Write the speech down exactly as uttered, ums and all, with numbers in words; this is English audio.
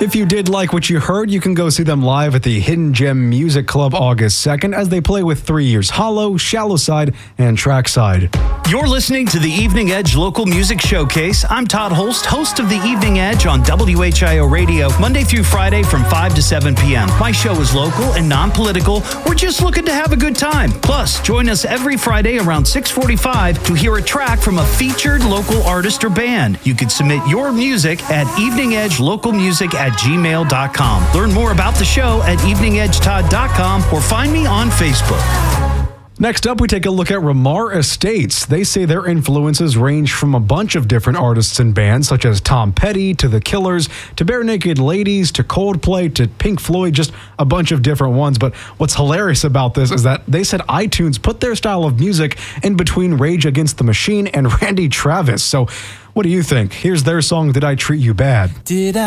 If you did like what you heard, you can go see them live at the Hidden Gem Music Club August second as they play with Three Years Hollow, Shallow Side, and Trackside. You're listening to the Evening Edge Local Music Showcase. I'm Todd Holst, host of the Evening Edge on W H I O Radio, Monday through Friday from five to seven p.m. My show is local and non-political. We're just looking to have a good time. Plus, join us every Friday around six forty-five to hear a track from a featured local artist or band. You can submit your music at evening edge local music at gmail dot com. Learn more about the show at evening edge todd dot com or find me on Facebook. Next up, we take a look at Ramar Estates. They say their influences range from a bunch of different artists and bands, such as Tom Petty, to The Killers, to Bare Naked Ladies, to Coldplay, to Pink Floyd, just a bunch of different ones. But what's hilarious about this is that they said iTunes put their style of music in between Rage Against the Machine and Randy Travis. So what do you think? Here's their song, Did I Treat You Bad? Did I